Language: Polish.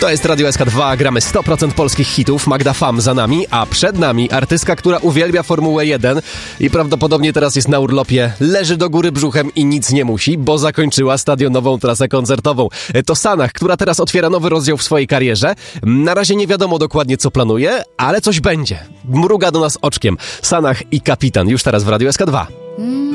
To jest Radio SK2, gramy 100% polskich hitów, Magda Fam za nami, a przed nami artystka, która uwielbia Formułę 1 i prawdopodobnie teraz jest na urlopie, leży do góry brzuchem i nic nie musi, bo zakończyła stadionową trasę koncertową. To Sanach, która teraz otwiera nowy rozdział w swojej karierze. Na razie nie wiadomo dokładnie, co planuje, ale coś będzie. Mruga do nas oczkiem. Sanach i Kapitan, już teraz w Radio SK2.